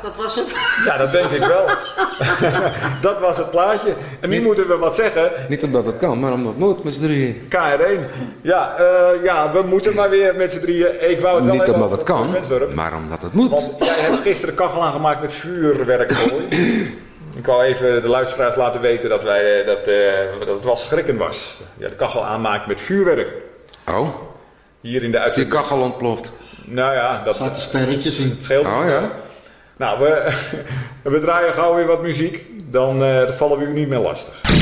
dat was het. Ja, dat denk ik wel. Dat was het plaatje. En nu moeten we wat zeggen. Niet omdat het kan, maar omdat het moet met z'n drieën. KR1. Ja, we moeten maar weer met z'n drieën. Ik wou het wel Niet even over over het kan, Wensdorp. maar omdat het moet. Want jij hebt gisteren kachel aangemaakt met vuurwerk. Ik wou even de luisteraars laten weten dat het wel schrikken was. Ja, de kachel aanmaakt met vuurwerk. Oh, Hier in de is die uitzending. kachel ontploft? Nou ja, dat Er zaten sterretjes in. scheelt. Oh ja. Nou, we draaien gauw weer wat muziek. Dan vallen we u niet meer lastig.